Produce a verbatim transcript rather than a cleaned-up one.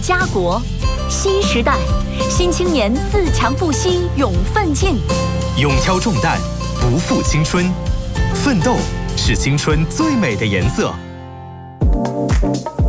家国。新时代，新青年自强不息，勇奋进， 勇挑重担，不负青春。奋斗是青春最美的颜色。